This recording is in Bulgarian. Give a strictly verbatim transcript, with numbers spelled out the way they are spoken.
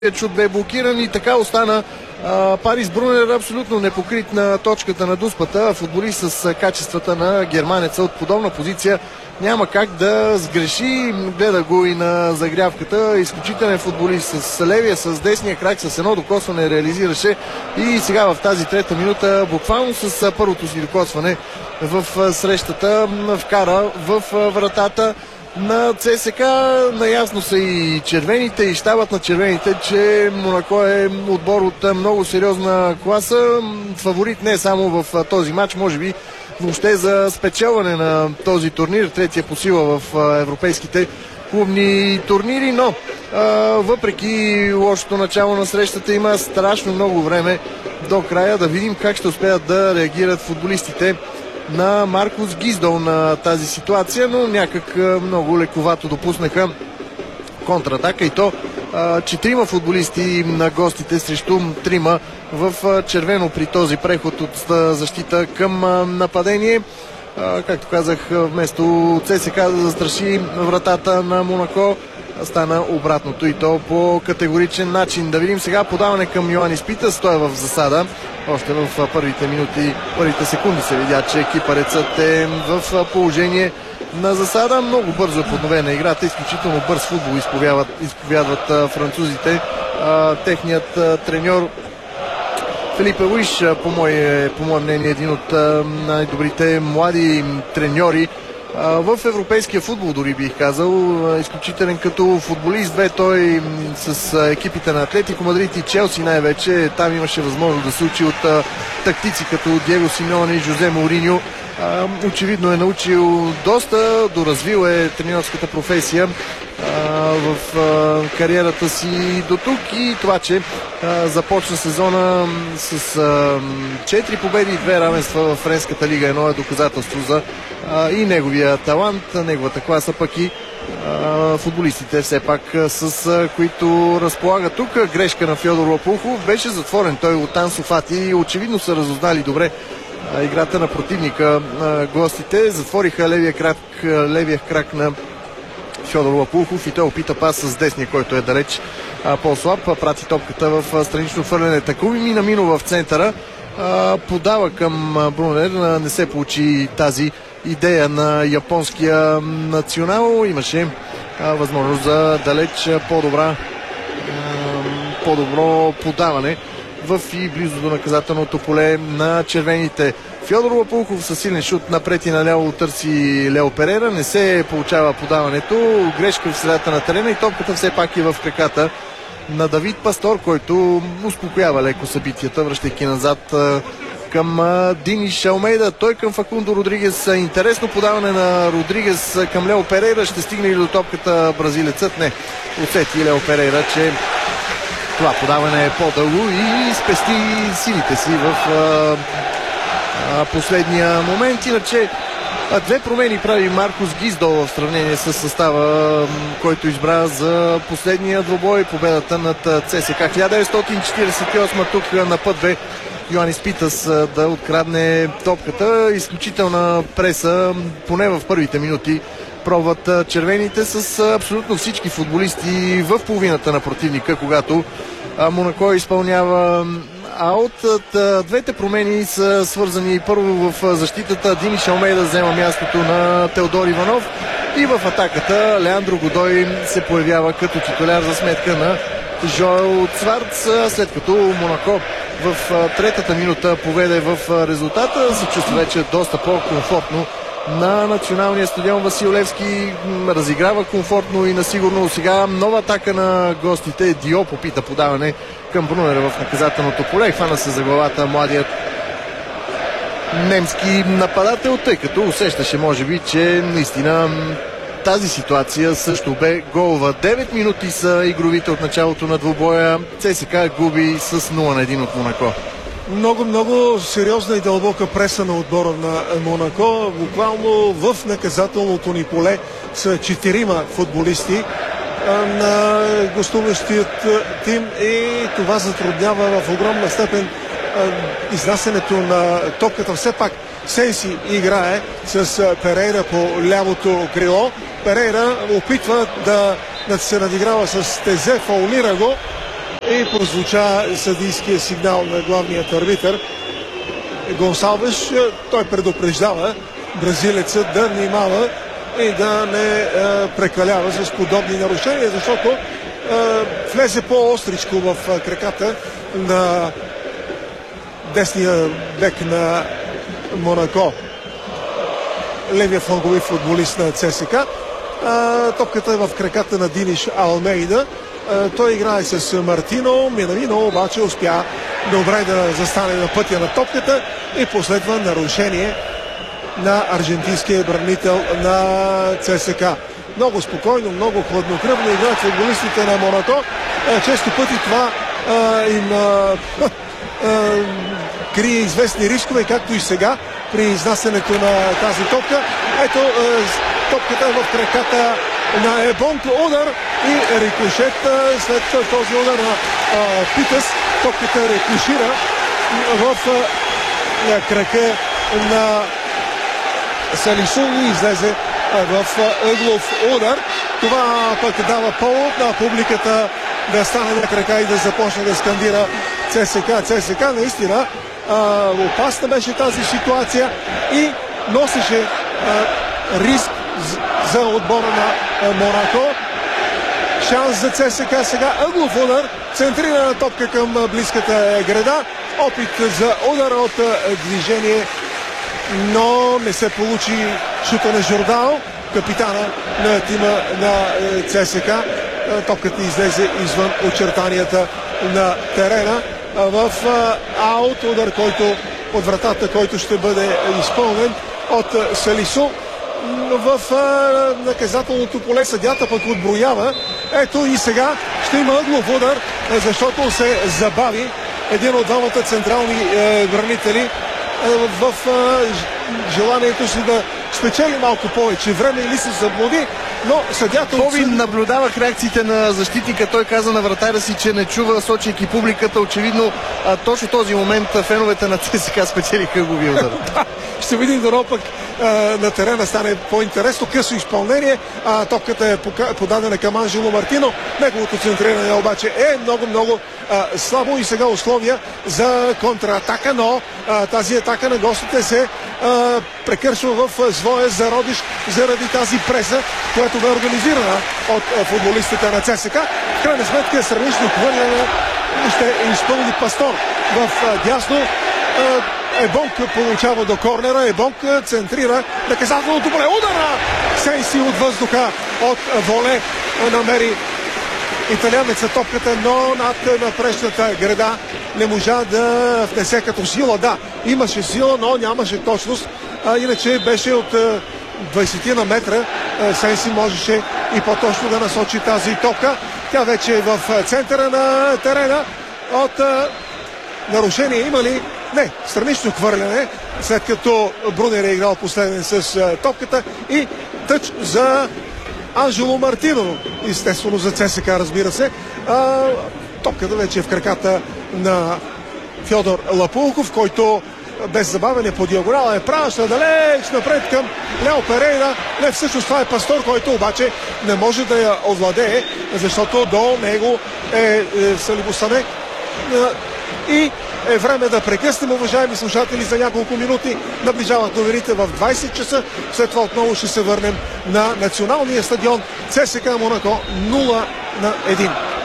Чуд бе блокиран и така остана а, Парис Брунер абсолютно непокрит на точката на дуспата. Футболист с качествата на германеца от подобна позиция няма как да сгреши. Гледа го и на загрявката. Изключителен футболист с левия, с десния крак, с едно докосване реализираше и сега в тази трета минута буквално с първото си докосване в срещата вкара в вратата на ЦСКА. Наясно са и червените, и щабът на червените, че Монако е отбор от много сериозна класа. Фаворит не само в този матч, може би въобще за спечелване на този турнир, третия по сила в европейските клубни турнири, но а, въпреки лошото начало на срещата има страшно много време до края. Да видим как ще успеят да реагират футболистите на Маркус Гиздол на тази ситуация, но някак много лековато допуснаха контратака и то а, четирима футболисти на гостите срещу трима в червено при този преход от защита към а, нападение. А, както казах, вместо ЦСКА да застраши вратата на Монако, стана обратното и то по категоричен начин. Да видим сега подаване към Йоанис Питас. Той е в засада. Още в първите минути, първите секунди се видя, че кипарецът е в положение на засада. Много бързо е подновена играта. Изключително бърз футбол изповядват, изповядват французите. А, техният а, треньор Филипе Луиш, по мое, по мое мнение, един от най-добрите млади треньори в европейския футбол, дори бих казал. Изключителен като футболист бе той с екипите на Атлетико Мадрид и Челси най-вече. Там имаше възможност да се учи от тактици като Диего Симеоне и Жозе Моуриньо. Очевидно е научил доста, доразвил е тренерската професия в кариерата си до тук и това, че започна сезона с четири победи и две равенства в Френската лига, едно е доказателство за и неговия талант, неговата класа, пък и футболистите все пак с които разполага тук. Грешка на Фьодор Лопухов, беше затворен той от Ансу Фати и очевидно са разузнали добре играта на противника. Гостите затвориха левия крак, левия крак на Фьодор Лопухов и той опита пас с десния, който е далеч по-слаб. Прати топката в странично фърлене. Такуми мина мино в центъра. Подава към Брунер. Не се получи тази идея на японския национал. Имаше възможност за далеч по-добра по-добро подаване в и близо до наказателното поле на червените. Фьодор Лопухов със силен шут напред и наляво търси Лео Перейра. Не се получава подаването. Грешка в средата на терена и топката все пак е в краката на Давид Пастор, който успокоява леко събитията, връщайки назад към Диниш Алмейда. Той към Факундо Родригес. Интересно подаване на Родригес към Лео Перейра. Ще стигне ли до топката бразилецът? Не. Усети Лео Перейра, че това подаване е по-дълго и спести силите си в а, а, последния момент. Иначе две промени прави Маркус Гиздол в сравнение с състава, който избра за последния двубой. Победата над ЦСКА хиляда деветстотин четиридесет и осма. Тук на път бе Йоанис Питас да открадне топката. Изключителна преса, поне в първите минути пробват червените с абсолютно всички футболисти в половината на противника, когато Монако изпълнява аут. Двете промени са свързани първо в защитата. Диниш Алмейда взема мястото на Теодор Иванов и в атаката Леандро Годой се появява като титуляр за сметка на Жоел Цварц, след като Монако в третата минута поведе в резултата. Се чувства вече доста по-комфортно на националния стадион Васил Левски. Разиграва комфортно и насигурно. Сега нова атака на гостите. Диоп опита подаване към Брунера в наказателното поле. Хвана се за главата младият немски нападател, тъй като усещаше може би, че наистина тази ситуация също бе голова. девет минути са игровите от началото на двубоя. ЦСКА губи с нула на един от Монако. Много, много сериозна и дълбока преса на отбора на Монако. Буквално в наказателното ни поле са четирима футболисти на гостуващият тим и това затруднява в огромна степен изнасянето на топката. Все пак Сенси играе с Перейра по лявото крило. Перейра опитва да, да се надиграва с Тезе, фаулира го и прозвуча съдийския сигнал на главният арбитър Гонсалвеш. Той предупреждава бразилецът да внимава и да не а, прекалява с подобни нарушения, защото а, влезе по-остричко в а, краката на десния бек на Монако, левия флангови футболист на ЦСКА. А, топката е в краката на Диниш Алмейда. А, той играе с Мартино. Минамино обаче успя добре да застане на пътя на топката и последва нарушение на аржентинския бранител на ЦСКА. Много спокойно, много хладнокръвно играят футболистите на Монако. А, често пъти това а, им а, а, крие известни рискове, както и сега при изнасянето на тази топка. Ето, а, топката е в краката на Ебонг. Удар и рикошет след този удар на а, Питъс. Топката рикошира в а, крака на Салису и излезе в ъглов удар. Това пък дава повод на публиката да стане на крака и да започне да скандира ЦСКА. ЦСКА наистина а, опасна беше тази ситуация и носеше а, риск за отбора на а, Монако. Шанс за ЦСКА сега. Ъглов удар. Центрирана топка към близката града. Опит за удар от а, движение, но не се получи. Шута на Жордао, капитана на тима на ЦСКА. Топката излезе извън очертанията на терена в аут. Удар, който от вратата, който ще бъде изпълнен от Салису. В наказателното поле съдята пък отброява. Ето и сега ще има ъглов удар, защото се забави един от двамата централни бранители в желанието си да спечели малко повече време или се заблуди, но съдята... Боби, наблюдавах реакциите на защитника. Той каза на вратаря си, че не чува, сочейки публиката. Очевидно, а, точно този момент феновете на ЦСКА спечелиха ъгловия удар. Ще видим дано пък а, на терена стане по-интересно. Късо изпълнение. А, топката е подадена към Анжело Мартино. Неговото центриране обаче е много-много слабо и сега условия за контратака, но а, тази атака на гостите се а, прекършва в своя зародиш заради тази преса, която бе организирана от а, футболистите на ЦСКА. В крайна сметка сравнично хвърляне ще изпълни Пастор в а, дясно. А, Ебонг получава до корнера. Ебонг центрира наказателното поле. Удара! Сейси от въздуха от воле намери италианеца топката, но над напречната града не можа да внесе като сила. Да, имаше сила, но нямаше точност. А, иначе беше от двайсет на метра. Сейси можеше и по-точно да насочи тази топка. Тя вече е в центъра на терена. От а, нарушение има ли? Не, странично хвърляне, след като Брунер е играл последен с а, топката и тъч за Анжело Мартино, естествено за ЦСКА, разбира се. А, топката вече е в краката на Фьодор Лапулков, който без забавяне по диагонала е праща далеч напред към Лео Перейра. Не, всъщност това е Пастор, който обаче не може да я овладее, защото до него е, е Салибосане. И е време да прекъснем, уважаеми слушатели, за няколко минути. Наближават новините в двайсет часа. След това отново ще се върнем на националния стадион ЦСКА Монако нула на едно.